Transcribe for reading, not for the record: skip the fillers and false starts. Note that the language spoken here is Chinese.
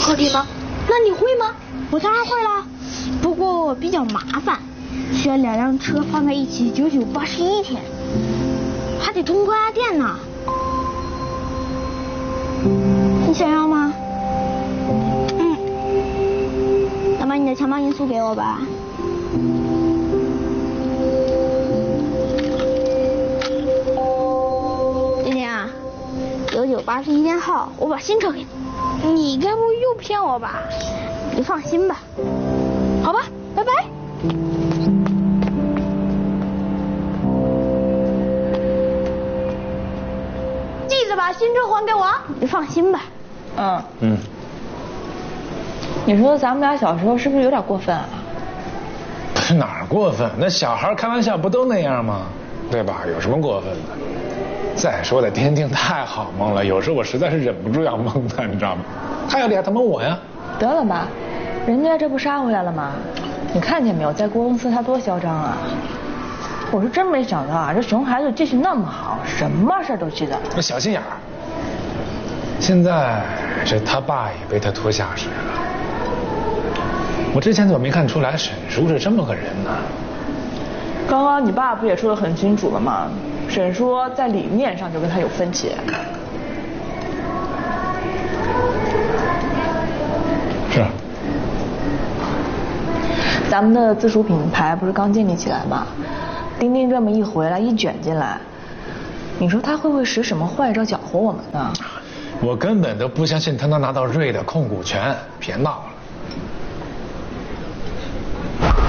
合理吗？那你会吗？ 我当然会了，不过比较麻烦，需要2辆车放在一起9981天，还得通高压电呢。你想要吗？那把你的强磅因素给我吧。今天啊，9981天后，我把新车给你。你该不会又骗我吧？你放心吧。好吧，拜拜。记得把新车还给我。你放心吧。 你说咱们俩小时候是不是有点过分啊？ 哪儿过分？那小孩开玩笑不都那样吗？对吧？有什么过分的？再说了，天定太好蒙了，有时候我实在是忍不住要蒙他，你知道吗？他要厉害，他蒙我呀。 得了吧，人家这不杀回来了吗？你看见没有，在公司他多嚣张啊！我是真没想到啊，这熊孩子记性那么好，什么事都记得。 那小心眼儿。现在这他爸也被他拖下水了。我之前怎么没看出来沈叔是这么个人呢？ 刚刚你爸不也说得很清楚了吗？沈叔在理念上就跟他有分歧。 是。 咱们的自主品牌不是刚建立起来吗？丁丁这么一回来，一卷进来，你说他会不会使什么坏招搅和我们呢？ 我根本都不相信他能拿到瑞的控股权，别闹了。